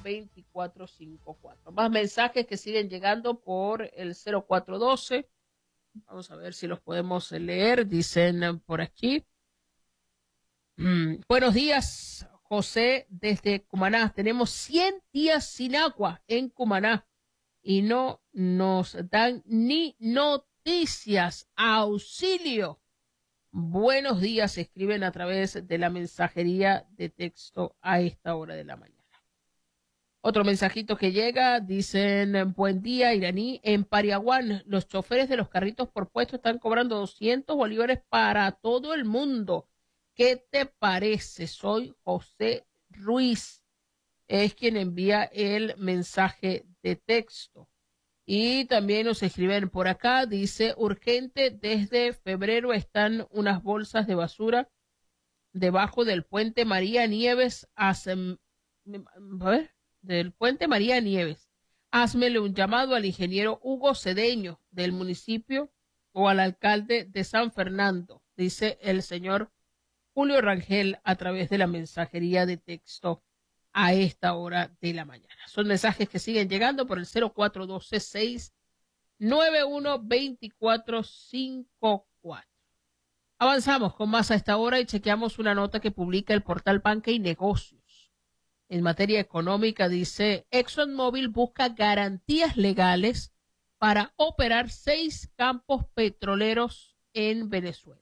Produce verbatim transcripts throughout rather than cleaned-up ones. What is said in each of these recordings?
veinticuatro cincuenta y cuatro. Más mensajes que siguen llegando por el cero cuatro uno dos. Vamos a ver si los podemos leer. Dicen por aquí. Mm, buenos días, José, desde Cumaná. Tenemos cien días sin agua en Cumaná y no nos dan ni noticias. Auxilio. Buenos días, se escriben a través de la mensajería de texto a esta hora de la mañana. Otro mensajito que llega, dicen, buen día, Iraní. En Pariaguán, los choferes de los carritos por puesto están cobrando doscientos bolívares para todo el mundo. ¿Qué te parece? Soy José Ruiz. Es quien envía el mensaje de texto. Y también nos escriben por acá, dice, urgente, desde febrero están unas bolsas de basura debajo del puente María Nieves. Hace, a ver, del puente María Nieves. Házmele un llamado al ingeniero Hugo Cedeño del municipio o al alcalde de San Fernando, dice el señor Julio Rangel a través de la mensajería de texto a esta hora de la mañana. Son mensajes que siguen llegando por el cero cuatro uno dos seis nueve uno dos cuatro cinco cuatro. Avanzamos con más a esta hora y chequeamos una nota que publica el portal Banca y Negocios. En materia económica dice, ExxonMobil busca garantías legales para operar seis campos petroleros en Venezuela.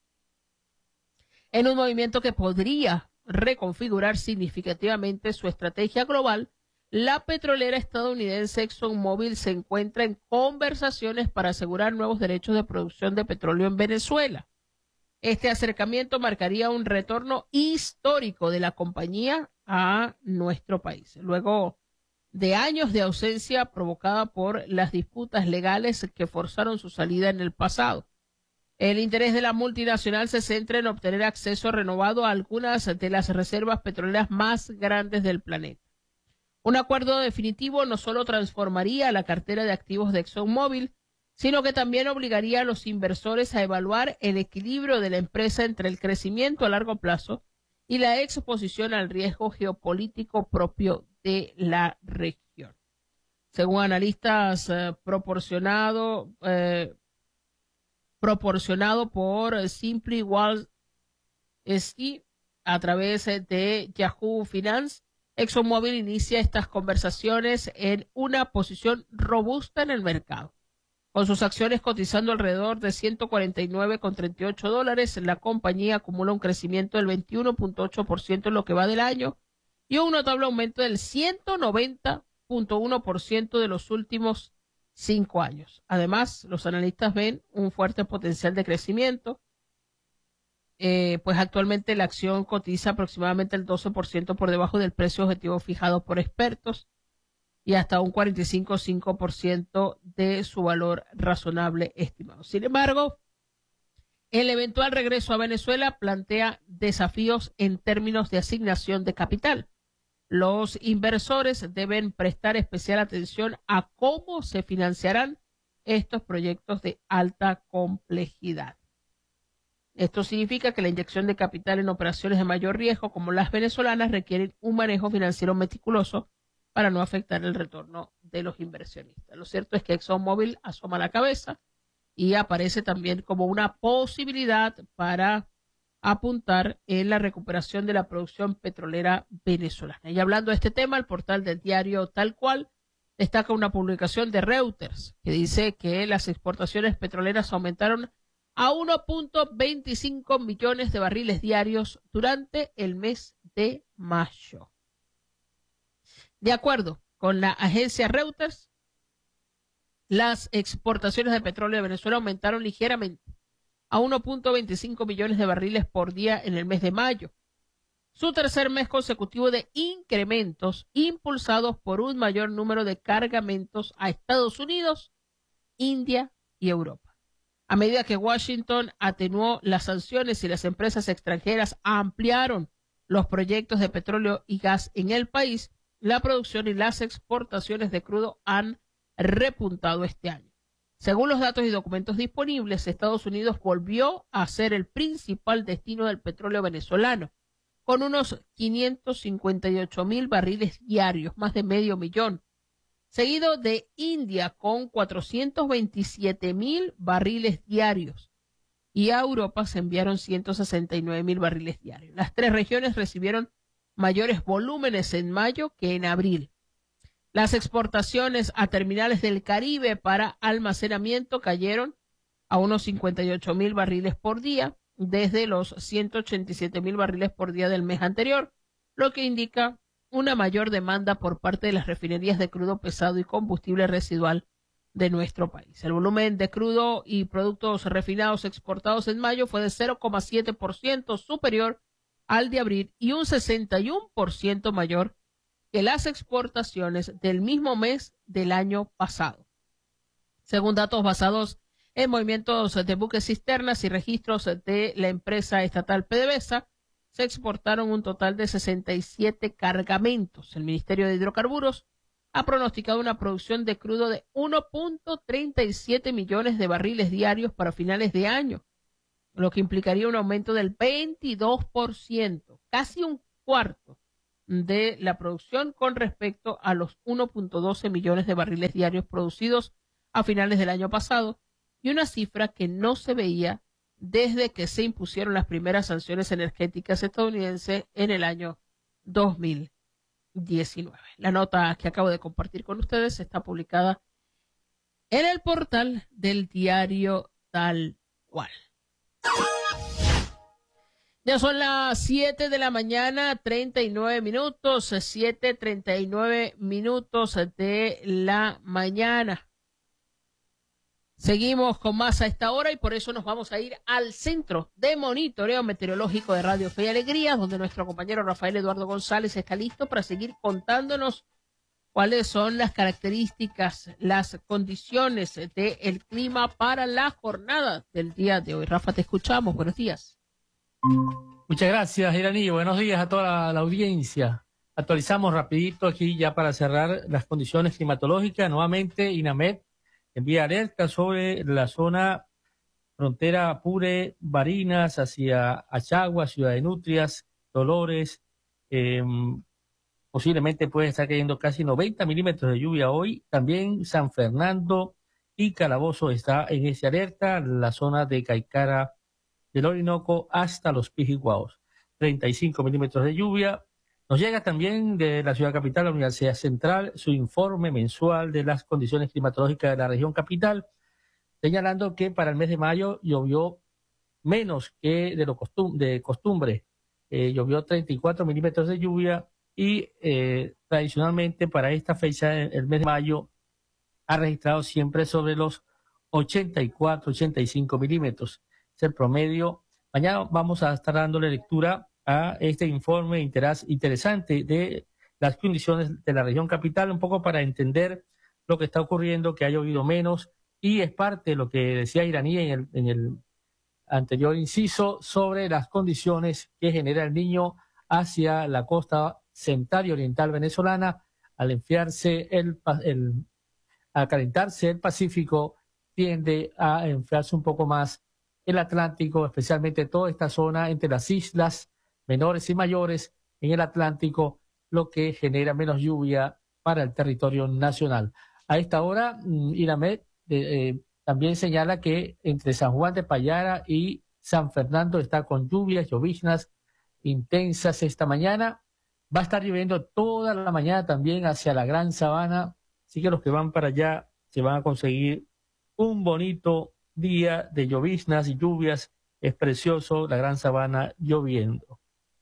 En un movimiento que podría reconfigurar significativamente su estrategia global, la petrolera estadounidense ExxonMobil se encuentra en conversaciones para asegurar nuevos derechos de producción de petróleo en Venezuela. Este acercamiento marcaría un retorno histórico de la compañía a nuestro país, luego de años de ausencia provocada por las disputas legales que forzaron su salida en el pasado. El interés de la multinacional se centra en obtener acceso renovado a algunas de las reservas petroleras más grandes del planeta. Un acuerdo definitivo no solo transformaría la cartera de activos de ExxonMobil, sino que también obligaría a los inversores a evaluar el equilibrio de la empresa entre el crecimiento a largo plazo y la exposición al riesgo geopolítico propio de la región. Según analistas eh, proporcionado, eh, proporcionado por Simply Wall Street a través de Yahoo Finance, ExxonMobil inicia estas conversaciones en una posición robusta en el mercado. Con sus acciones cotizando alrededor de ciento cuarenta y nueve con treinta y ocho dólares, la compañía acumula un crecimiento del veintiuno punto ocho por ciento en lo que va del año y un notable aumento del ciento noventa punto uno por ciento de los últimos cinco años. Además, los analistas ven un fuerte potencial de crecimiento, eh, pues actualmente la acción cotiza aproximadamente el doce por ciento por debajo del precio objetivo fijado por expertos y hasta un cuarenta y cinco punto cinco por ciento de su valor razonable estimado. Sin embargo, el eventual regreso a Venezuela plantea desafíos en términos de asignación de capital. Los inversores deben prestar especial atención a cómo se financiarán estos proyectos de alta complejidad. Esto significa que la inyección de capital en operaciones de mayor riesgo como las venezolanas requieren un manejo financiero meticuloso para no afectar el retorno de los inversionistas. Lo cierto es que ExxonMobil asoma la cabeza y aparece también como una posibilidad para apuntar en la recuperación de la producción petrolera venezolana. Y hablando de este tema, el portal del diario Tal Cual destaca una publicación de Reuters que dice que las exportaciones petroleras aumentaron a uno punto veinticinco millones de barriles diarios durante el mes de mayo. De acuerdo con la agencia Reuters, las exportaciones de petróleo de Venezuela aumentaron ligeramente a uno punto veinticinco millones de barriles por día en el mes de mayo, su tercer mes consecutivo de incrementos impulsados por un mayor número de cargamentos a Estados Unidos, India y Europa. A medida que Washington atenuó las sanciones y las empresas extranjeras ampliaron los proyectos de petróleo y gas en el país, la producción y las exportaciones de crudo han repuntado este año. Según los datos y documentos disponibles, Estados Unidos volvió a ser el principal destino del petróleo venezolano, con unos quinientos cincuenta y ocho mil barriles diarios, más de medio millón, seguido de India con cuatrocientos veintisiete mil barriles diarios, y a Europa se enviaron ciento sesenta y nueve mil barriles diarios. Las tres regiones recibieron mayores volúmenes en mayo que en abril. Las exportaciones a terminales del Caribe para almacenamiento cayeron a unos cincuenta y ocho mil barriles por día, desde los ciento ochenta y siete mil barriles por día del mes anterior, lo que indica una mayor demanda por parte de las refinerías de crudo pesado y combustible residual de nuestro país. El volumen de crudo y productos refinados exportados en mayo fue de cero coma siete por ciento superior al de abril y un sesenta y uno por ciento mayor que las exportaciones del mismo mes del año pasado. Según datos basados en movimientos de buques cisternas y registros de la empresa estatal PDVSA, se exportaron un total de sesenta y siete cargamentos. El Ministerio de Hidrocarburos ha pronosticado una producción de crudo de uno punto treinta y siete millones de barriles diarios para finales de año, lo que implicaría un aumento del veintidós por ciento, casi un cuarto de la producción con respecto a los uno punto doce millones de barriles diarios producidos a finales del año pasado, y una cifra que no se veía desde que se impusieron las primeras sanciones energéticas estadounidenses en el año dos mil diecinueve. La nota que acabo de compartir con ustedes está publicada en el portal del diario Tal Cual. Ya son las siete de la mañana, treinta y nueve minutos, siete treinta y nueve minutos de la mañana. Seguimos con más a esta hora y por eso nos vamos a ir al Centro de Monitoreo Meteorológico de Radio Fe y Alegría, donde nuestro compañero Rafael Eduardo González está listo para seguir contándonos cuáles son las características, las condiciones del clima para la jornada del día de hoy. Rafa, te escuchamos. Buenos días. Muchas gracias, Iraní. Buenos días a toda la, la audiencia. Actualizamos rapidito aquí ya para cerrar las condiciones climatológicas. Nuevamente, INAMED envía alerta sobre la zona frontera Apure, Barinas, hacia Achagua, Ciudad de Nutrias, Dolores. Eh, posiblemente puede estar cayendo casi noventa milímetros de lluvia hoy. También San Fernando y Calabozo está en esa alerta, la zona de Caicara del Orinoco hasta los Pijiguaos. treinta y cinco milímetros de lluvia. Nos llega también de la ciudad capital, la Universidad Central, su informe mensual de las condiciones climatológicas de la región capital, señalando que para el mes de mayo llovió menos que de lo costum de costumbre. Eh, llovió treinta y cuatro milímetros de lluvia y eh, tradicionalmente para esta fecha, el mes de mayo, ha registrado siempre sobre los ochenta y cuatro, ochenta y cinco milímetros. Es el promedio. Mañana vamos a estar dándole lectura a este informe interas, interesante de las condiciones de la región capital, un poco para entender lo que está ocurriendo, que ha llovido menos, y es parte de lo que decía Iraní en el, en el anterior inciso sobre las condiciones que genera el Niño hacia la costa central y oriental venezolana. Al enfriarse el, el a calentarse el Pacífico, tiende a enfriarse un poco más el Atlántico, especialmente toda esta zona entre las islas menores y mayores en el Atlántico, lo que genera menos lluvia para el territorio nacional. A esta hora, INAMED eh, eh, también señala que entre San Juan de Payara y San Fernando está con lluvias, lloviznas intensas esta mañana. Va a estar lloviendo toda la mañana también hacia la Gran Sabana, así que los que van para allá se van a conseguir un bonito día de lloviznas y lluvias. Es precioso, la Gran Sabana lloviendo.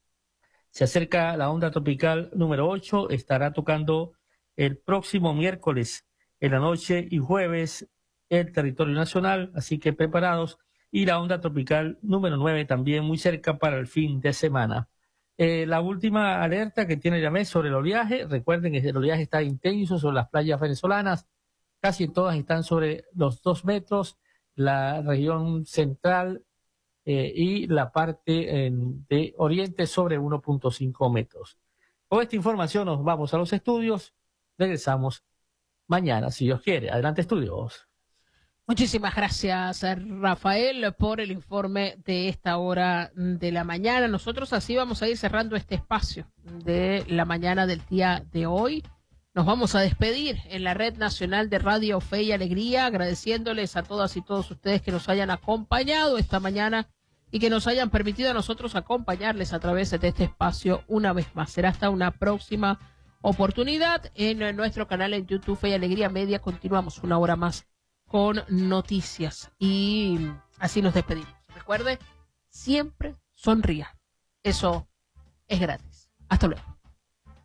Se acerca la onda tropical número ocho, estará tocando el próximo miércoles en la noche y jueves el territorio nacional, así que preparados. Y la onda tropical número nueve también muy cerca para el fin de semana. Eh, la última alerta que tiene INAMED sobre el oleaje, recuerden que el oleaje está intenso sobre las playas venezolanas, casi todas están sobre los dos metros, la región central eh, y la parte eh, de oriente sobre uno punto cinco metros. Con esta información nos vamos a los estudios, regresamos mañana, si Dios quiere. Adelante, estudios. Muchísimas gracias, Rafael, por el informe de esta hora de la mañana. Nosotros así vamos a ir cerrando este espacio de la mañana del día de hoy. Nos vamos a despedir en la Red Nacional de Radio Fe y Alegría, agradeciéndoles a todas y todos ustedes que nos hayan acompañado esta mañana y que nos hayan permitido a nosotros acompañarles a través de este espacio una vez más. Será hasta una próxima oportunidad en nuestro canal en YouTube Fe y Alegría Media. Continuamos una hora más con noticias y así nos despedimos. Recuerde, siempre sonría. Eso es gratis. Hasta luego.